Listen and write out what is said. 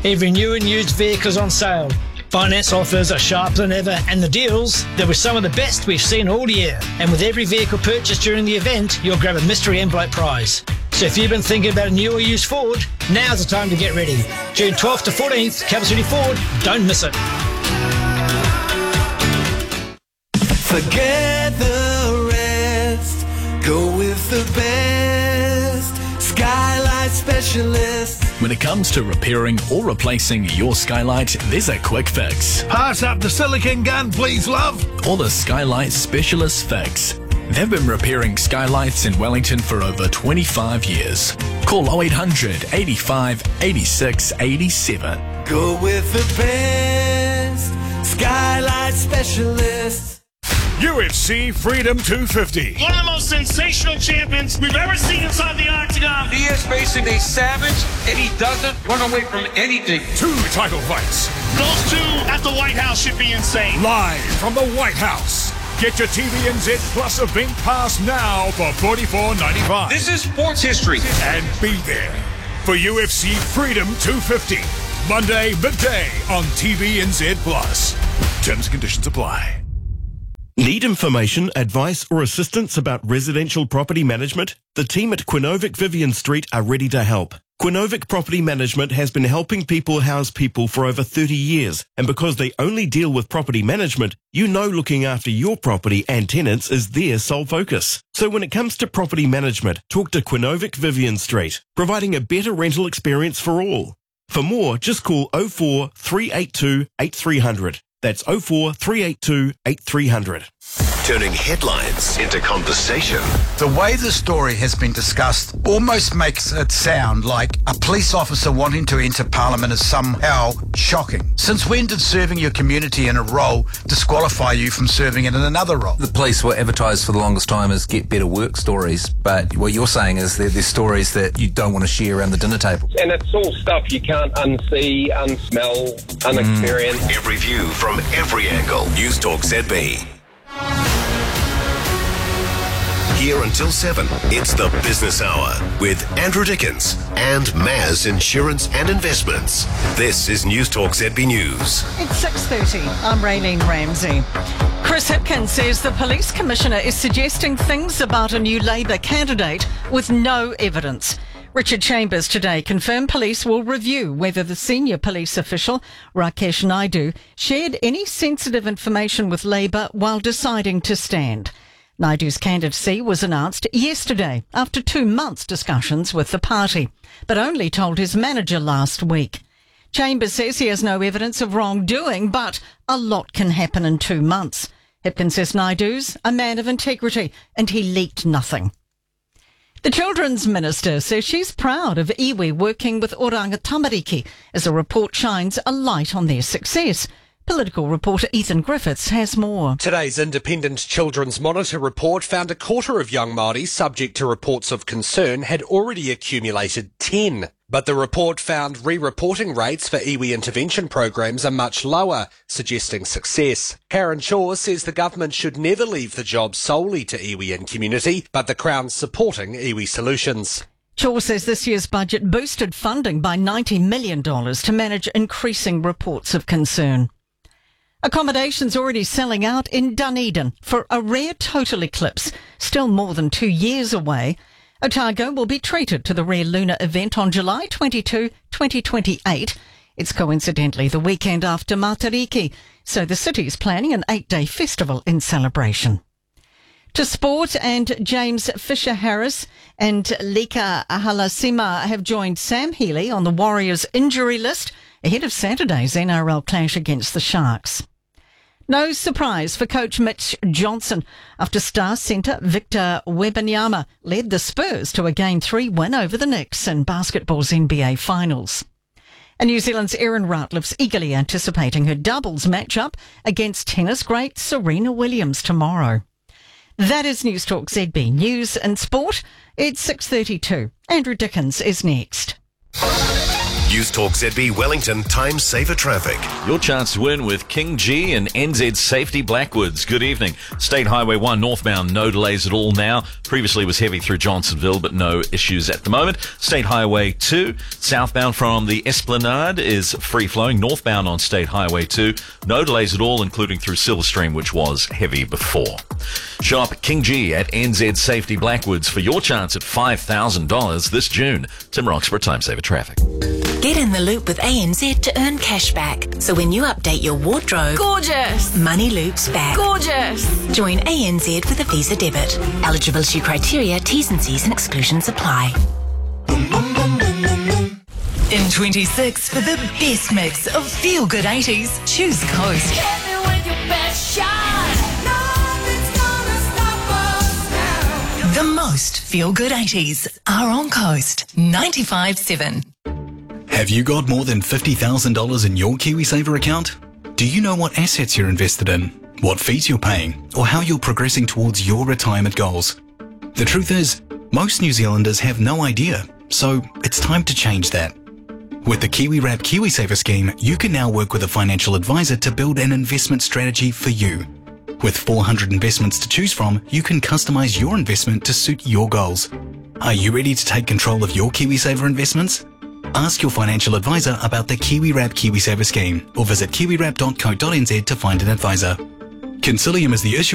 Every new and used vehicle is on sale. Finance offers are sharper than ever, and the deals, they were some of the best we've seen all year. And with every vehicle purchased during the event, you'll grab a mystery envelope prize. So if you've been thinking about a new or used Ford, now's the time to get ready. June 12th to 14th, Capital City Ford. Don't miss it. Forget the rest. Go with the best. Skylight Specialist. When it comes to repairing or replacing your skylight, there's a quick fix. Pass up the silicone gun, please, love. Or the Skylight Specialist Fix. They've been repairing skylights in Wellington for over 25 years. Call 0800 85 86 87. Go with the best. Skylight Specialist. UFC Freedom 250. One of the most sensational champions we've ever seen inside the octagon. He is facing a savage, and he doesn't run away from anything. 2 title fights. Those two at the White House should be insane. Live from the White House. Get your TVNZ Plus event pass now for $44.95. This is sports history. And be there for UFC Freedom 250. Monday, midday on TVNZ Plus. Terms and conditions apply. Need information, advice or assistance about residential property management? The team at Quinovic Vivian Street are ready to help. Quinovic Property Management has been helping people house people for over 30 years, and because they only deal with property management, you know looking after your property and tenants is their sole focus. So when it comes to property management, talk to Quinovic Vivian Street, providing a better rental experience for all. For more, just call 04 382 8300. That's 04 382 8300. Turning headlines into conversation. The way the story has been discussed almost makes it sound like a police officer wanting to enter Parliament is somehow shocking. Since when did serving your community in a role disqualify you from serving it in another role? The police were advertised for the longest time as get better work stories, but what you're saying is that there's stories that you don't want to share around the dinner table. And it's all stuff you can't unsee, unsmell, unexperience. Every view from every angle. News Talk ZB. Here until 7, it's the Business Hour with Andrew Dickens and Maz Insurance and Investments. This is News Talk ZB News. It's 6:30. I'm Raylene Ramsey. Chris Hipkins says the police commissioner is suggesting things about a new Labour candidate with no evidence. Richard Chambers today confirmed police will review whether the senior police official, Rakesh Naidu, shared any sensitive information with Labour while deciding to stand. Naidu's candidacy was announced yesterday after 2 months' discussions with the party, but only told his manager last week. Chambers says he has no evidence of wrongdoing, but a lot can happen in 2 months. Hipkins says Naidu's a man of integrity and he leaked nothing. The Children's Minister says she's proud of iwi working with Oranga Tamariki as a report shines a light on their success. Political reporter Ethan Griffiths has more. Today's Independent Children's Monitor report found a quarter of young Māori subject to reports of concern had already accumulated 10. But the report found re-reporting rates for iwi intervention programs are much lower, suggesting success. Karen Shaw says the government should never leave the job solely to iwi and community, but the Crown's supporting iwi solutions. Shaw says this year's budget boosted funding by $90 million to manage increasing reports of concern. Accommodation's already selling out in Dunedin for a rare total eclipse, still more than 2 years away. Otago will be treated to the rare lunar event on July 22, 2028. It's coincidentally the weekend after Matariki, so the city's planning an 8-day festival in celebration. To sport, and James Fisher-Harris and Lika Halasima have joined Sam Healey on the Warriors injury list ahead of Saturday's NRL clash against the Sharks. No surprise for coach Mitch Johnson after star centre Victor Wembanyama led the Spurs to a Game 3 win over the Knicks in basketball's NBA Finals. And New Zealand's Erin Ratliff's eagerly anticipating her doubles matchup against tennis great Serena Williams tomorrow. That is News Talk ZB News and Sport. It's 6:32. Andrew Dickens is next. News Talk ZB Wellington Time Saver Traffic. Your chance to win with King G and NZ Safety Blackwoods. Good evening. State Highway 1 northbound, no delays at all now. Previously was heavy through Johnsonville, but no issues at the moment. State Highway 2 southbound from the Esplanade is free flowing. Northbound on State Highway 2, no delays at all, including through Silverstream, which was heavy before. Shop King G at NZ Safety Blackwoods for your chance at $5,000 this June. Tim Roxburgh, Time Saver Traffic. Get in the loop with ANZ to earn cash back. So when you update your wardrobe, gorgeous, money loops back. Gorgeous. Join ANZ with a Visa debit. Eligibility criteria, T's and C's and exclusions apply. In 26, for the best mix of feel-good 80s, choose Coast. Hit me with your best shot. Nothing's gonna stop us now. The most feel-good 80s are on Coast 95.7. Have you got more than $50,000 in your KiwiSaver account? Do you know what assets you're invested in, what fees you're paying, or how you're progressing towards your retirement goals? The truth is, most New Zealanders have no idea, so it's time to change that. With the KiwiWrap KiwiSaver scheme, you can now work with a financial advisor to build an investment strategy for you. With 400 investments to choose from, you can customize your investment to suit your goals. Are you ready to take control of your KiwiSaver investments? Ask your financial advisor about the KiwiWrap KiwiSaver scheme or visit kiwiwrap.co.nz to find an advisor. Concilium is the issue